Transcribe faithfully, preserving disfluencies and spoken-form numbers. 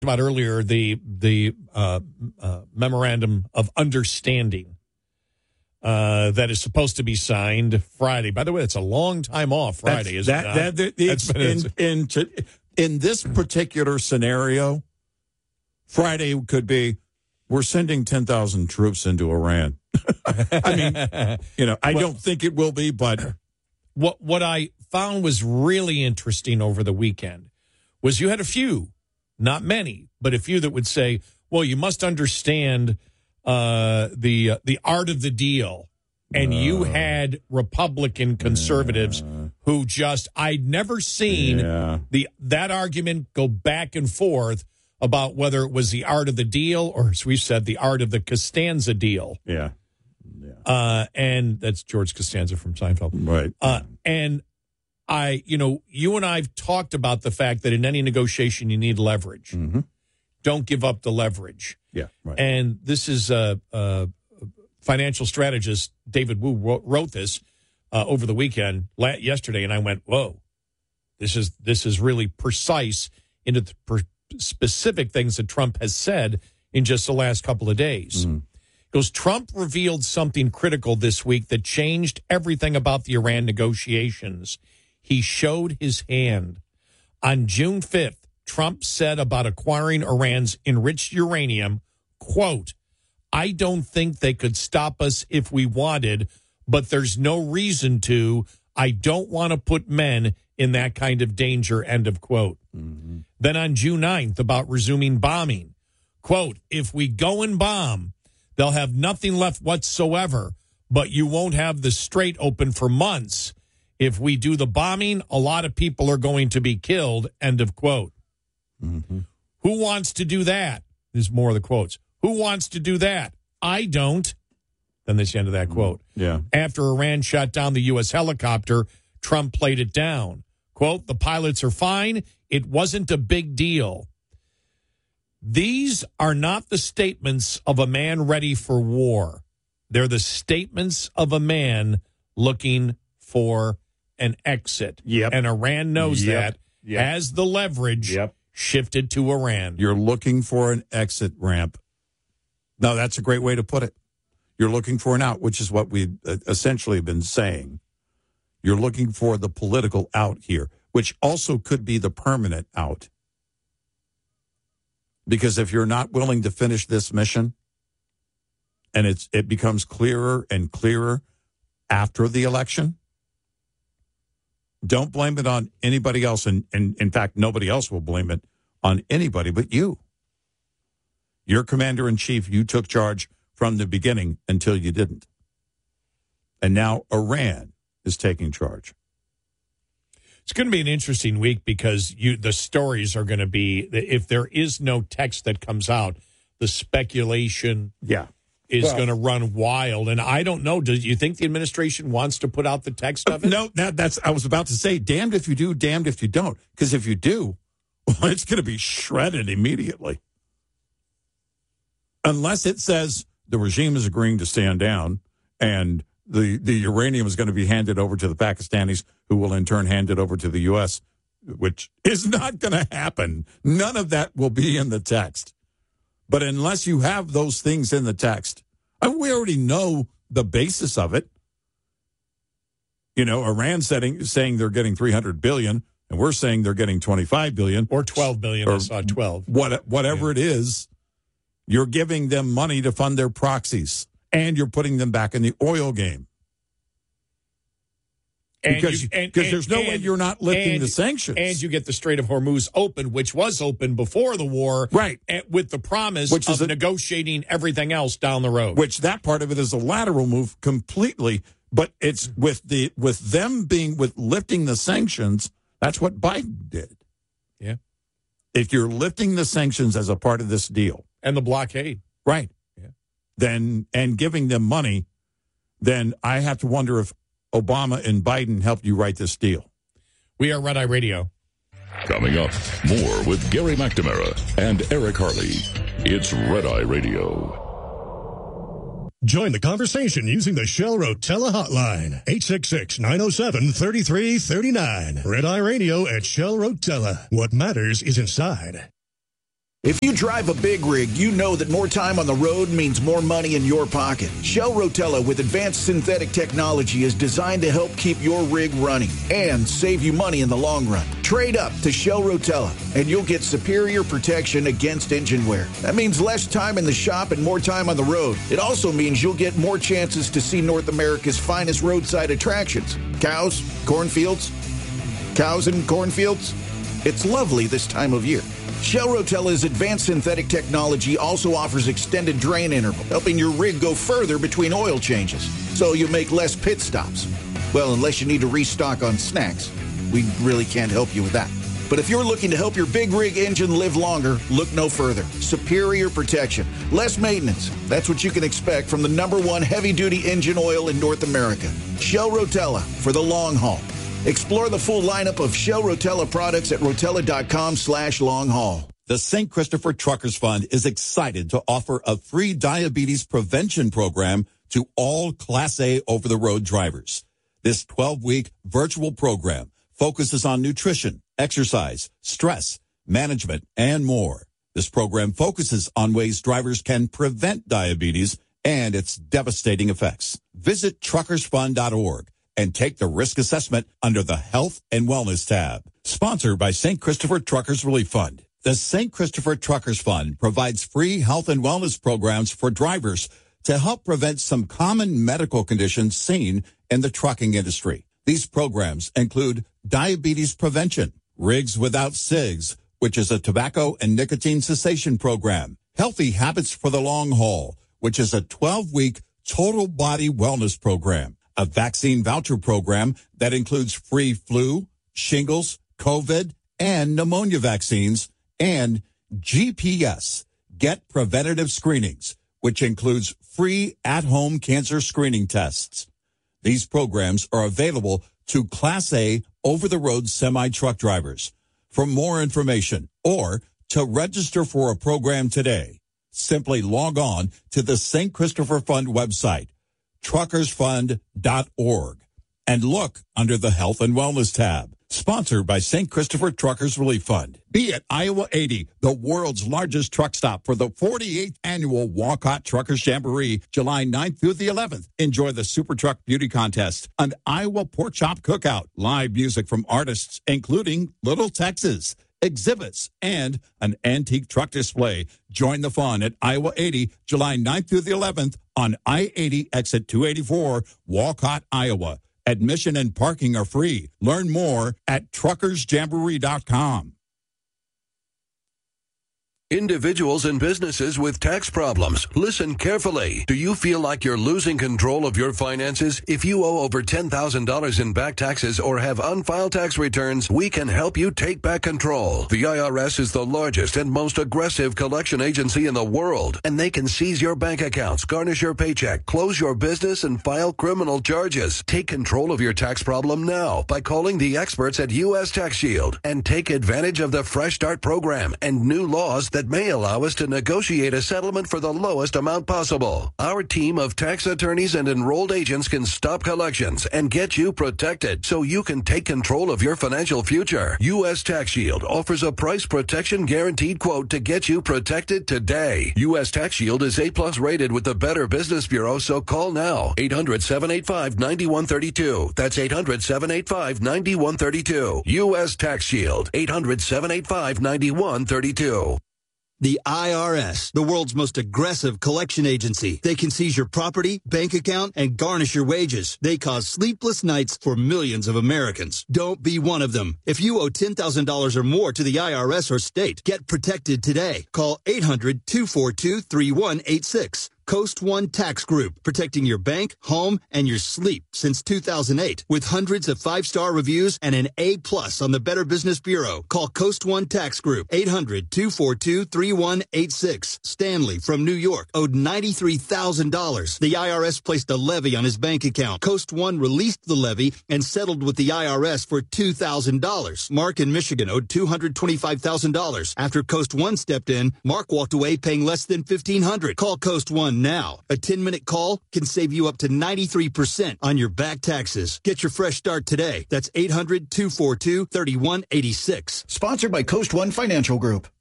about earlier the the uh, uh, memorandum of understanding uh, that is supposed to be signed Friday. By the way, it's a long time off Friday, isn't that, it? That, that, it's, in, in, to, in this particular scenario, Friday could be, we're sending ten thousand troops into Iran. I mean, you know, I well, don't think it will be, but what what I found was really interesting over the weekend was you had a few. Not many, but a few that would say, well, you must understand uh, the uh, the art of the deal. And uh, you had Republican conservatives uh, who just, I'd never seen yeah. the that argument go back and forth about whether it was the art of the deal or, as we said, the art of the Costanza deal. Yeah. yeah. Uh, and that's George Costanza from Seinfeld. Right. Uh, and I, you know, you and I have talked about the fact that in any negotiation you need leverage. Mm-hmm. Don't give up the leverage. Yeah, right. And this is a, a financial strategist, David Wu, wrote, wrote this uh, over the weekend, la- yesterday, and I went, "Whoa, this is this is really precise into the per- specific things that Trump has said in just the last couple of days." Mm-hmm. Goes, Trump revealed something critical this week that changed everything about the Iran negotiations. He showed his hand. On June fifth, Trump said about acquiring Iran's enriched uranium, quote, "I don't think they could stop us if we wanted, but there's no reason to. I don't want to put men in that kind of danger," end of quote. Mm-hmm. Then on June ninth, about resuming bombing, quote, "If we go and bomb, they'll have nothing left whatsoever, but you won't have the strait open for months. If we do the bombing, a lot of people are going to be killed," end of quote. Mm-hmm. Who wants to do that? There's more of the quotes. Who wants to do that? I don't. Then there's the end of that quote. Yeah. After Iran shot down the U S helicopter, Trump played it down. Quote, "The pilots are fine. It wasn't a big deal." These are not the statements of a man ready for war. They're the statements of a man looking for an exit. Yep. And Iran knows yep. that, yep. as the leverage yep. shifted to Iran. You're looking for an exit ramp. No, that's a great way to put it. You're looking for an out, which is what we've essentially been saying. You're looking for the political out here, which also could be the permanent out. Because if you're not willing to finish this mission, and it's it becomes clearer and clearer after the election, don't blame it on anybody else. And, and in fact, nobody else will blame it on anybody but you. You're commander-in-chief. You took charge from the beginning until you didn't. And now Iran is taking charge. It's going to be an interesting week because you the stories are going to be, if there is no text that comes out, the speculation yeah. is well, going to run wild. And I don't know, do you think the administration wants to put out the text of it? No, that, that's, I was about to say, damned if you do, damned if you don't. Because if you do, well, it's going to be shredded immediately. Unless it says the regime is agreeing to stand down and the, the uranium is going to be handed over to the Pakistanis, who will in turn hand it over to the U S, which is not going to happen. None of that will be in the text. But unless you have those things in the text, and we already know the basis of it. You know, Iran setting, saying they're getting three hundred billion dollars, and we're saying they're getting twenty-five billion dollars. Or twelve billion dollars. Or I saw twelve. What, whatever yeah. it is, you're giving them money to fund their proxies, and you're putting them back in the oil game. And because you, and, because and, there's no and, way you're not lifting and, the sanctions. And you get the Strait of Hormuz open, which was open before the war. Right. With the promise which of a, negotiating everything else down the road. Which that part of it is a lateral move completely. But it's with the with them being, with lifting the sanctions, that's what Biden did. Yeah. If you're lifting the sanctions as a part of this deal. And the blockade. Right. Yeah. Then, and giving them money, then I have to wonder if Obama and Biden helped you write this deal. We are Red Eye Radio. Coming up, more with Gary McNamara and Eric Harley. It's Red Eye Radio. Join the conversation using the Shell Rotella hotline. eight six six, nine oh seven, three three three nine. Red Eye Radio at Shell Rotella. What matters is inside. If you drive a big rig, you know that more time on the road means more money in your pocket. Shell Rotella with advanced synthetic technology is designed to help keep your rig running and save you money in the long run. Trade up to Shell Rotella and you'll get superior protection against engine wear. That means less time in the shop and more time on the road. It also means you'll get more chances to see North America's finest roadside attractions. Cows, cornfields, cows and cornfields. It's lovely this time of year. Shell Rotella's advanced synthetic technology also offers extended drain interval, helping your rig go further between oil changes, so you make less pit stops. Well, unless you need to restock on snacks. We really can't help you with that. But if you're looking to help your big rig engine live longer, look no further. Superior protection, less maintenance. That's what you can expect from the number one heavy-duty engine oil in North America. Shell Rotella for the long haul. Explore the full lineup of Shell Rotella products at rotella.com slash long haul. The Saint Christopher Truckers Fund is excited to offer a free diabetes prevention program to all Class A over-the-road drivers. This twelve-week virtual program focuses on nutrition, exercise, stress, management, and more. This program focuses on ways drivers can prevent diabetes and its devastating effects. Visit truckers fund dot org. and take the risk assessment under the Health and Wellness tab. Sponsored by Saint Christopher Truckers Relief Fund. The Saint Christopher Truckers Fund provides free health and wellness programs for drivers to help prevent some common medical conditions seen in the trucking industry. These programs include diabetes prevention, Rigs Without Cigs, which is a tobacco and nicotine cessation program, Healthy Habits for the Long Haul, which is a twelve-week total body wellness program, a vaccine voucher program that includes free flu, shingles, COVID, and pneumonia vaccines, and G P S, Get Preventative Screenings, which includes free at-home cancer screening tests. These programs are available to Class A over-the-road semi-truck drivers. For more information or to register for a program today, simply log on to the Saint Christopher Fund website, truckers fund dot org, and look under the Health and Wellness tab. Sponsored by Saint Christopher Truckers Relief Fund. Be at Iowa eighty, the world's largest truck stop for the forty-eighth annual Walcott Truckers Jamboree, July ninth through the eleventh. Enjoy the Super Truck Beauty Contest, an Iowa Pork Chop Cookout, live music from artists including Little Texas, exhibits, and an antique truck display. Join the fun at Iowa eighty, July ninth through the eleventh on I eighty exit two eighty-four, Walcott, Iowa. Admission and parking are free. Learn more at truckers jamboree dot com. Individuals and businesses with tax problems, listen carefully. Do you feel like you're losing control of your finances? If you owe over ten thousand dollars in back taxes or have unfiled tax returns, we can help you take back control. The I R S is the largest and most aggressive collection agency in the world, and they can seize your bank accounts, garnish your paycheck, close your business, and file criminal charges. Take control of your tax problem now by calling the experts at U S Tax Shield and take advantage of the Fresh Start program and new laws that may allow us to negotiate a settlement for the lowest amount possible. Our team of tax attorneys and enrolled agents can stop collections and get you protected so you can take control of your financial future. U S Tax Shield offers a price protection guaranteed quote to get you protected today. U S Tax Shield is A plus rated with the Better Business Bureau, so call now. eight hundred, seven eight five, nine one three two. That's eight hundred, seven eight five, nine one three two. U S Tax Shield. eight hundred, seven eight five, nine one three two. The I R S, the world's most aggressive collection agency. They can seize your property, bank account, and garnish your wages. They cause sleepless nights for millions of Americans. Don't be one of them. If you owe ten thousand dollars or more to the I R S or state, get protected today. Call eight hundred, two four two, three one eight six. Coast One Tax Group, protecting your bank, home, and your sleep since two thousand eight. With hundreds of five-star reviews and an A plus on the Better Business Bureau. Call Coast One Tax Group, eight hundred, two four two, three one eight six. Stanley from New York owed ninety-three thousand dollars. The I R S placed a levy on his bank account. Coast One released the levy and settled with the I R S for two thousand dollars. Mark in Michigan owed two hundred twenty-five thousand dollars. After Coast One stepped in, Mark walked away paying less than fifteen hundred dollars. Call Coast One now. A ten-minute call can save you up to ninety-three percent on your back taxes. Get your fresh start today. That's eight hundred, two four two, three one eight six. Sponsored by Coast One Financial Group.